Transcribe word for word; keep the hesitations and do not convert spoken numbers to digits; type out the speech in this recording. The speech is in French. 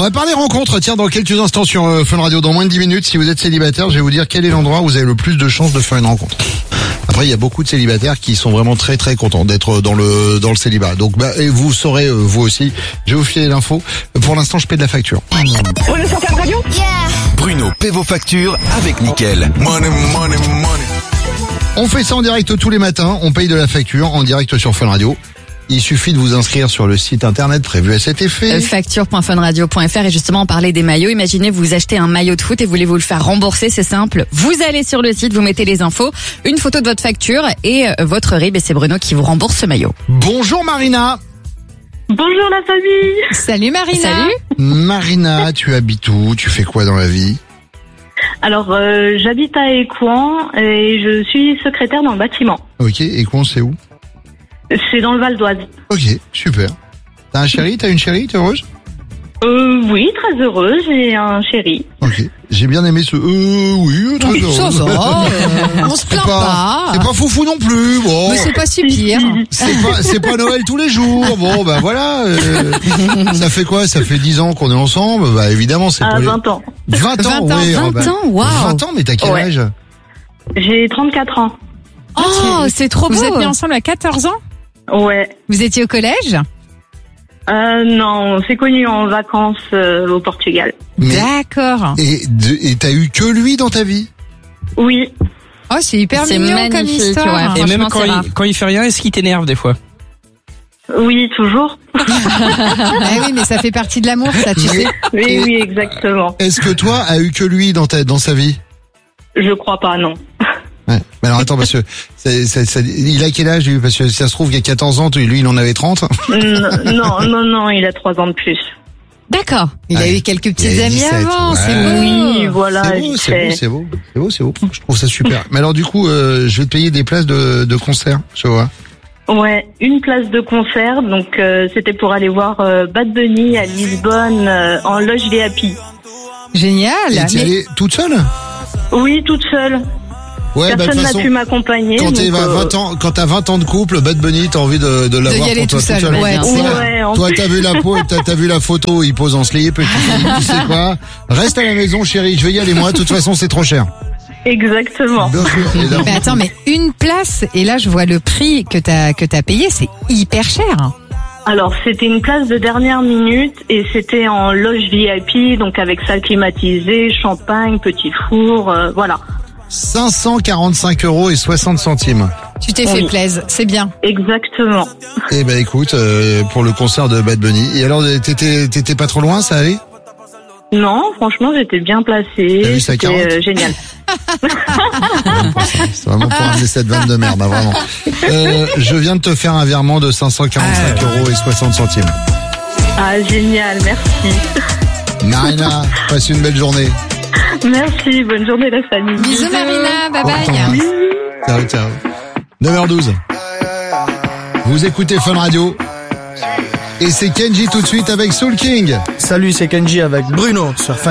va parler rencontres. Tiens, dans quelques instants sur euh, Fun Radio, dans moins de dix minutes, si vous êtes célibataire, je vais vous dire quel est l'endroit où vous avez le plus de chances de faire une rencontre. Après, il y a beaucoup de célibataires qui sont vraiment très très contents d'être dans le dans le célibat. Donc, bah, et vous saurez euh, vous aussi. Je vais vous filer l'info. Pour l'instant, je paie de la facture. Bruno sur Fun Radio. Yeah. Bruno paie vos factures avec Nickel. Money, money, money. On fait ça en direct tous les matins. On paye de la facture en direct sur Fun Radio. Il suffit de vous inscrire sur le site internet prévu à cet effet. facture point fun radio point f r et justement on parlait des maillots. Imaginez vous achetez un maillot de foot et voulez vous le faire rembourser, c'est simple. Vous allez sur le site, vous mettez les infos, une photo de votre facture et euh, votre R I B et c'est Bruno qui vous rembourse ce maillot. Bonjour Marina. Bonjour la famille. Salut Marina. Salut. Marina, tu habites où? Tu fais quoi dans la vie? Alors, euh, j'habite à Écouen et je suis secrétaire dans le bâtiment. Ok, et quoi, c'est où? C'est dans le Val d'Oise. Ok, super. T'as un chéri? T'as une chérie? T'es heureuse? Euh, oui, très heureuse. J'ai un chéri. Ok. J'ai bien aimé ce euh oui, très heureuse. Ça va, euh, on se plaint pas. C'est pas foufou non plus. Bon. Mais c'est pas si pire. C'est pas c'est pas Noël tous les jours. Bon bah voilà. Euh, ça fait quoi? Ça fait dix ans qu'on est ensemble. Bah évidemment c'est À pas les... vingt ans. vingt ans, vingt ans, oui. vingt ah, bah, ans, waouh. vingt ans, mais t'as quel Ouais. âge? J'ai trente-quatre ans. Oh, c'est trop beau. Vous êtes mis ensemble à quatorze ans? Ouais. Vous étiez au collège? Euh, non, on s'est connus en vacances euh, au Portugal. Mais- D'accord. Et de- et t'as eu que lui dans ta vie? Oui. Oh, c'est hyper C'est mignon comme magnifique, histoire. ouais. Et même Franchement, quand c'est rare. il, quand il fait rien, est-ce qu'il t'énerve des fois? Oui, toujours. Eh oui, mais ça fait partie de l'amour, ça, tu sais. Oui, Et- oui, exactement. Est-ce que toi as eu que lui dans ta dans sa vie? Je crois pas, non. Ouais. Mais alors attends parce que c'est, c'est, c'est- il a quel âge lui? Parce que si ça se trouve il y a quatorze ans, lui il en avait trente. N- non, non, non, il a trois ans de plus. D'accord. Il a Ouais. eu quelques Il a petites amies dix-sept, avant, ouais. c'est beau. Oui, voilà. C'est beau, vite c'est fait. beau, c'est beau, c'est beau, c'est beau. Je trouve ça super. Mais alors du coup, euh, je vais te payer des places de, de concert, tu vois. Ouais, une place de concert, donc euh, c'était pour aller voir euh, Bad Bunny à Lisbonne euh, en loge V I P. Génial. Et t'y Mais allais toute seule? Oui, toute seule. Ouais, bah de Personne toute n'a façon, pu m'accompagner. quand t'es donc, à euh, vingt ans, quand t'as vingt ans de couple, Bad Bunny, t'as envie de, de l'avoir y aller pour toi tout toute seul, seule. ouais, bien c'est sûr. vrai. Ouais, en Toi, fait, t'as vu la peau, t'as, t'as vu la photo, il pose en slip, et tu dis, tu sais quoi? Reste à la maison, chérie, je vais y aller moi, de toute façon, c'est trop cher. exactement. Bien sûr. Et là, Mais attends, mais une place, et là je vois le prix que t'as que t'as payé, c'est hyper cher. Alors, c'était une place de dernière minute et c'était en loge V I P, donc avec salle climatisée, champagne, petit four, euh, voilà. cinq cent quarante-cinq euros et soixante centimes. Tu t'es Oui. fait plaisir, c'est bien. Exactement. Eh ben écoute, euh, pour le concert de Bad Bunny. Et alors, t'étais, t'étais pas trop loin, ça allait? Non, franchement, j'étais bien placée. T'as vu sa C'était carotte euh, génial. C'est vraiment pour amener cette vanne de merde, hein, vraiment. Euh, je viens de te faire un virement de cinq cent quarante-cinq euros et soixante centimes. Ah, génial, merci. Marina, passe une belle journée. Merci, bonne journée la famille. Bisous Marina, bye Oh, bye. attends, ciao, ciao. neuf heures douze. Vous écoutez Fun Radio. Et c'est Kenji tout de suite avec Soul King. Salut, c'est Kenji avec Bruno sur Fun